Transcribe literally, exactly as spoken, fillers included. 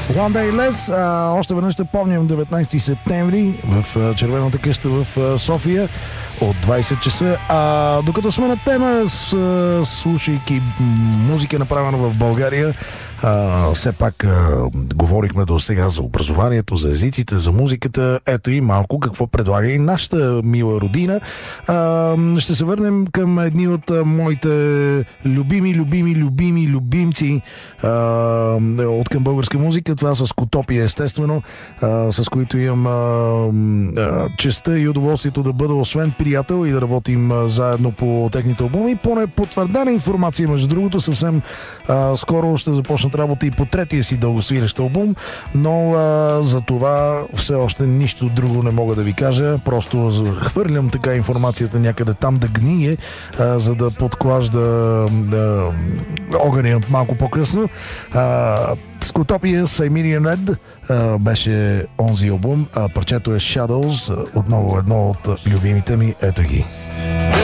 One Day Less. А, още веднъж ще помням деветнайсети септември в а, Червената къща в а, София от двайсет часа. А докато сме на тема, с, а, слушайки музика направена в България, а, все пак а, говорихме до сега за образованието, за езиците, за музиката. Ето и малко какво предлага и нашата мила родина. А, ще се върнем към едни от а, моите любими, любими, любими, любимци а, от към българска музика. Това с Котопия, естествено, а, с които имам а, а, честа и удоволствието да бъда освен приятел и да работим а, заедно по техните албуми. По непотвърдена информация, между другото, съвсем а, скоро ще започнат работа и по третия си дългосвирещ албум, но а, за това все още нищо друго не мога да ви кажа. Просто хвърлям така информацията някъде там да гние, а, за да подклажда да, огъня малко по-късно. А, Скотопия, Siberian Red а, беше онзи албум, а парчето е Shadows, отново едно от любимите ми. Ето ги.